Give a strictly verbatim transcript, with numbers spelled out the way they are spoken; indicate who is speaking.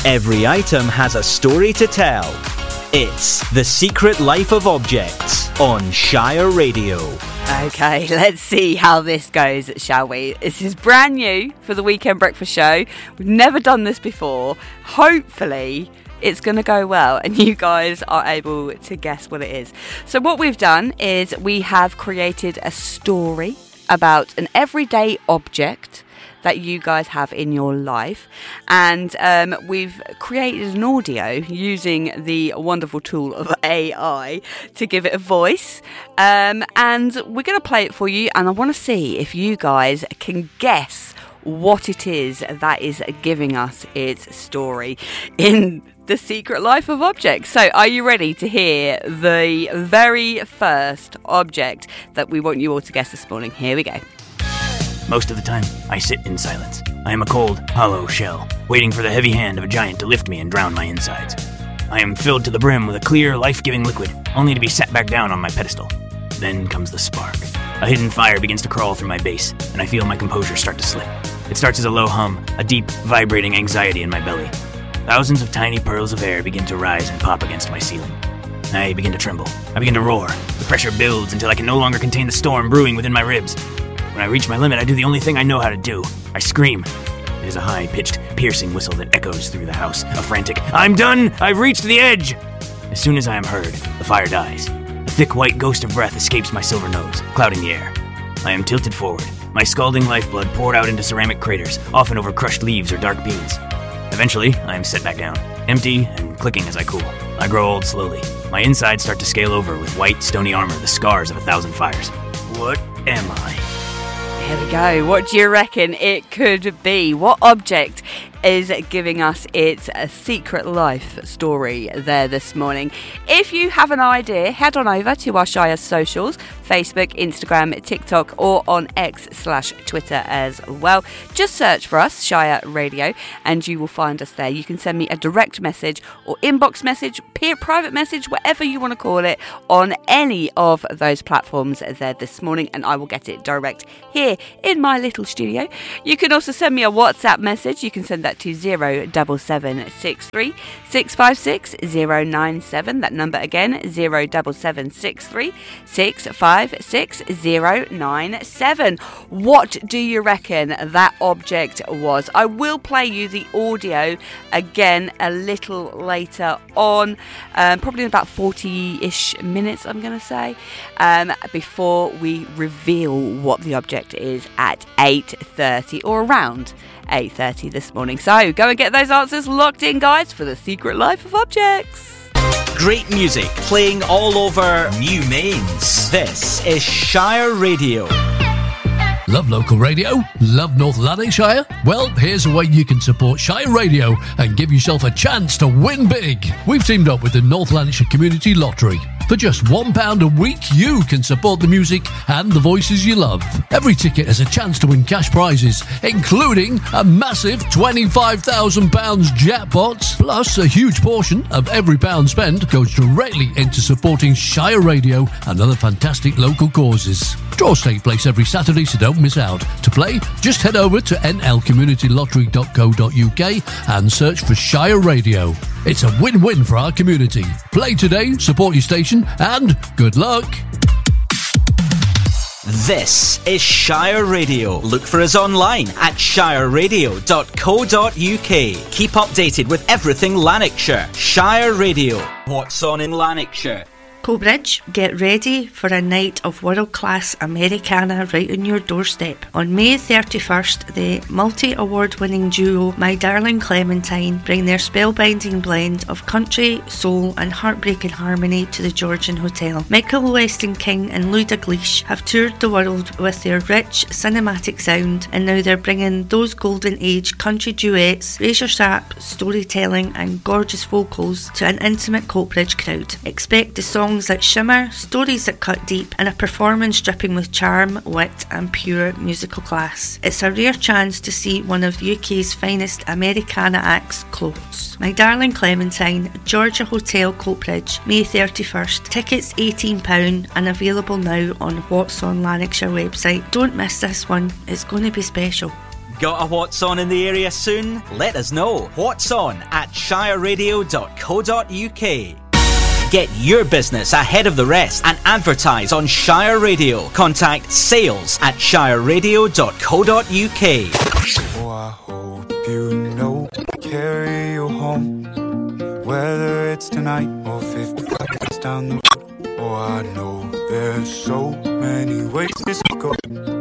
Speaker 1: Every item has a story to tell. It's The Secret Life of Objects on Shire Radio.
Speaker 2: Okay, let's see how this goes, shall we? This is brand new for the Weekend Breakfast Show. We've never done this before. Hopefully it's going to go well and you guys are able to guess what it is. So what we've done is we have created a story about an everyday object that you guys have in your life, and um, we've created an audio using the wonderful tool of A I to give it a voice, um, and we're going to play it for you, and I want to see if you guys can guess what it is that is giving us its story in The Secret Life of Objects. So are you ready to hear the very first object that we want you all to guess this morning? Here we go.
Speaker 3: Most of the time, I sit in silence. I am a cold, hollow shell, waiting for the heavy hand of a giant to lift me and drown my insides. I am filled to the brim with a clear, life-giving liquid, only to be set back down on my pedestal. Then comes the spark. A hidden fire begins to crawl through my base, and I feel my composure start to slip. It starts as a low hum, a deep, vibrating anxiety in my belly. Thousands of tiny pearls of air begin to rise and pop against my ceiling. I begin to tremble. I begin to roar. The pressure builds until I can no longer contain the storm brewing within my ribs. When I reach my limit, I do the only thing I know how to do. I scream. It is a high-pitched, piercing whistle that echoes through the house. A frantic, "I'm done! I've reached the edge!" As soon as I am heard, the fire dies. A thick white ghost of breath escapes my silver nose, clouding the air. I am tilted forward, my scalding lifeblood poured out into ceramic craters, often over crushed leaves or dark beans. Eventually, I am set back down, empty and clicking as I cool. I grow old slowly. My insides start to scale over with white, stony armor, the scars of a thousand fires. What am I?
Speaker 2: Here we go. What do you reckon it could be? What object is giving us its secret life story there this morning? If you have an idea, head on over to our Shire socials, Facebook, Instagram, TikTok, or on X slash Twitter as well. Just search for us, Shire Radio, and you will find us there. You can send me a direct message or inbox message, peer private message, whatever you want to call it, on any of those platforms there this morning, and I will get it direct here in my little studio. You can also send me a WhatsApp message. You can send that to zero seven seven six three six five six zero nine seven. That number again, zero seven seven six three six five six zero nine seven. What do you reckon that object was? I will play you the audio again a little later on, um, probably in about forty-ish minutes, I'm going to say, um, before we reveal what the object is at eight thirty or around eight thirty this morning. So go and get those answers locked in, guys, for The Secret Life of Objects.
Speaker 1: Great music playing all over New Mains. This is Shire Radio.
Speaker 4: Love local radio? Love North Lanarkshire? Well, here's a way you can support Shire Radio and give yourself a chance to win big. We've teamed up with the North Lanarkshire Community Lottery. For just one pound a week, you can support the music and the voices you love. Every ticket has a chance to win cash prizes, including a massive twenty-five thousand pounds jackpot. Plus, a huge portion of every pound spent goes directly into supporting Shire Radio and other fantastic local causes. Draws take place every Saturday, so don't miss out. To play, just head over to n l community lottery dot co dot u k and search for Shire Radio. It's a win-win for our community. Play today, support your station, and good luck.
Speaker 1: This is Shire Radio. Look for us online at shire radio dot co dot u k. Keep updated with everything Lanarkshire. Shire Radio. What's on in Lanarkshire?
Speaker 5: Coatbridge, get ready for a night of world-class Americana right on your doorstep. On May thirty-first, the multi-award-winning duo My Darling Clementine bring their spellbinding blend of country, soul and heartbreaking harmony to the Georgian Hotel. Michael Weston King and Louis Dalglish have toured the world with their rich cinematic sound, and now they're bringing those golden age country duets, razor-sharp storytelling and gorgeous vocals to an intimate Coatbridge crowd. Expect the songs that shimmer, stories that cut deep, and a performance dripping with charm, wit and pure musical class. It's a rare chance to see one of the U K's finest Americana acts close. My Darling Clementine, Georgia Hotel, Coatbridge, May thirty-first. Tickets eighteen pounds and available now on What's on Lanarkshire website. Don't miss this one, it's going to be special.
Speaker 1: Got a What's On in the area soon? Let us know. What's On at shire radio dot co dot uk. Get your business ahead of the rest and advertise on Shire Radio. Contact sales at shire radio dot co dot uk.
Speaker 6: Oh, I hope you know I carry you home, whether it's tonight or fifty-five minutes down the road. Oh, I know there's so many ways this could go.